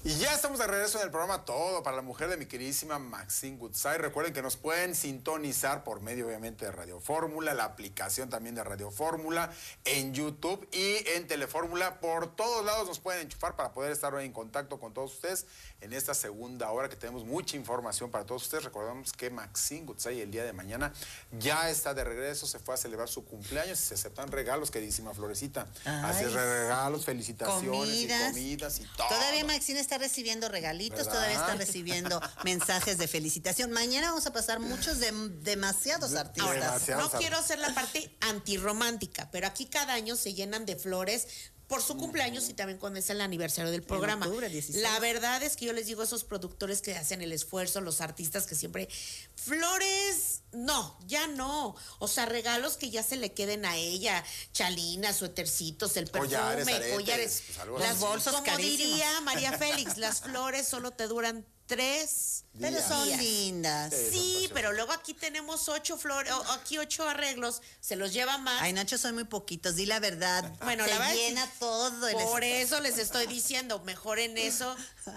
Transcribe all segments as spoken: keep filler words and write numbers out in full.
Y ya estamos de regreso en el programa Todo para la Mujer de mi queridísima Maxine Goodside. Recuerden que nos pueden sintonizar por medio, obviamente, de Radio Fórmula, la aplicación también de Radio Fórmula, en YouTube y en Telefórmula. Por todos lados nos pueden enchufar para poder estar hoy en contacto con todos ustedes en esta segunda hora que tenemos mucha información para todos ustedes. Recordamos que Maxine Goodside el día de mañana ya está de regreso, se fue a celebrar su cumpleaños y se aceptan regalos, queridísima Florecita. Ay, Así es, regalos, felicitaciones comidas, y comidas y todo. Todavía Maxine está recibiendo regalitos, ¿verdad? Todavía está recibiendo mensajes de felicitación. Mañana vamos a pasar muchos de demasiados artistas. Ahora, Demasiados no quiero ser la parte antirromántica, pero aquí cada año se llenan de flores por su cumpleaños y también cuando es el aniversario del programa. En octubre dieciséis. La verdad es que yo les digo a esos productores que hacen el esfuerzo, los artistas que siempre... Flores, no, ya no. O sea, regalos que ya se le queden a ella. Chalinas, suétercitos, el perfume, Collares, aretes, collares. pues algo Las así. bolsas, como carísimos. diría María Félix, las flores solo te duran tres Pero días. son días. lindas. Sí. Sí, pero luego aquí tenemos ocho flores, o- aquí ocho arreglos, se los lleva más. Ay, Nacho, son muy poquitos, di la verdad. Bueno, se la verdad es llena que todo. el Por esto- eso les estoy diciendo, mejor en eso,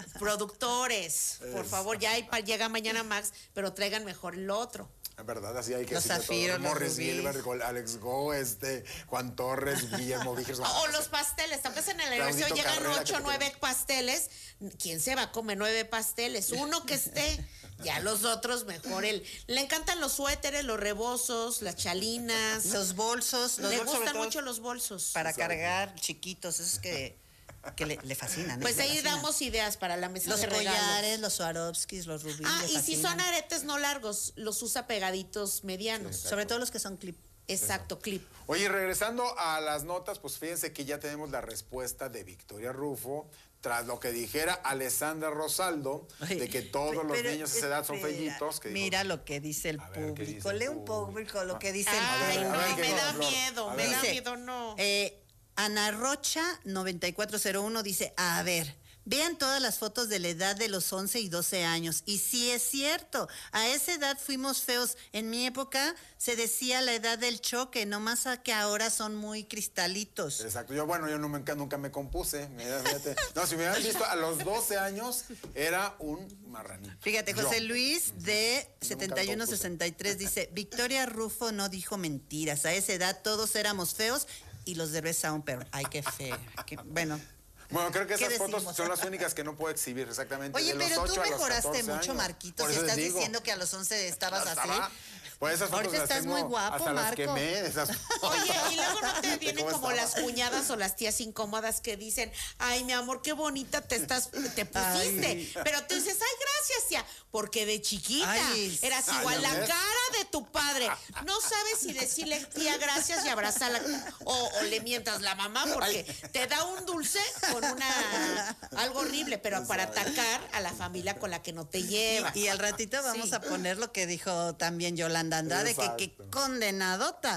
productores, por favor, ya hay pa- llega mañana Max, pero traigan mejor el otro. Es verdad, así hay que Los decirle zafiros, todo. los Morris rubíes. Gilbert, Gol- Alex Go, este, Juan Torres, Guillermo Víquez. O los pasteles, tal vez en el aniversario Claudito llegan Carrera, ocho o que te nueve queremos. pasteles. ¿Quién se va a comer nueve pasteles? Uno que esté, ya los otros mejor. Él. Le encantan los suéteres, los rebozos, las chalinas. Los bolsos. Los Le bolsos sobre gustan todo mucho los bolsos. para cargar chiquitos, esos que, que le, le fascinan. ¿eh? Pues Le ahí fascinan. damos ideas para la mesa Los de regalos. collares, los Swarovskis, los rubíes. Ah, le y si fascinan. son aretes no largos, los usa pegaditos medianos. Sí, Sobre todo los que son clip. Exacto, clip. Oye, regresando a las notas, pues fíjense que ya tenemos la respuesta de Victoria Rufo tras lo que dijera Alessandra Rosaldo, de que todos los Pero, niños de esa edad son espera, fellitos. Que dijo- mira lo que dice el A ver, ¿qué dice público. el Lee un público? público lo que dice Ay, el a no, ver, público. ¿qué me dice? da Flor, miedo, a me ver. da Dice, miedo, no. eh, Ana Rocha noventa y cuatro cero uno dice, a ver, vean todas las fotos de la edad de los once y doce años. Y sí es cierto, a esa edad fuimos feos. En mi época se decía la edad del choque, no más a que ahora son muy cristalitos. Exacto, yo bueno, yo no me- nunca me compuse. Mira, fíjate. No, si me hubieran visto a los doce años, era un marranito. Fíjate, Yo. José Luis de Nunca setenta y uno compuse. sesenta y tres dice, Victoria Rufo no dijo mentiras, a esa edad todos éramos feos y los de un perro. Ay, qué feo. qué- bueno. Bueno, creo que ¿Qué esas fotos decimos? son las únicas que no puedo exhibir exactamente. Oye, de los pero tú ocho a los mejoraste catorce mucho, años. Marquitos, Por y eso les estás digo. diciendo que a los once estabas así. Estaba- Pues esas fotos Ahorita las estás tengo, muy guapo, hasta las Marco. quemé, esas fotos. Oye, y luego no te vienen ¿Cómo como estaba? las cuñadas o las tías incómodas que dicen, ay, mi amor, qué bonita te estás, te pusiste. Ay. Pero tú dices, ay, gracias, tía, porque de chiquita Ay, eras ay, igual ¿ya la ves? cara de tu padre. No sabes si decirle, tía, gracias y abrazarla o, o le mientas la mamá porque te da un dulce con una algo horrible, pero para atacar a la familia con la que no te lleva. Y al ratito vamos Sí. a poner lo que dijo también Yolanda Andrade, que, que Exacto. condenadota.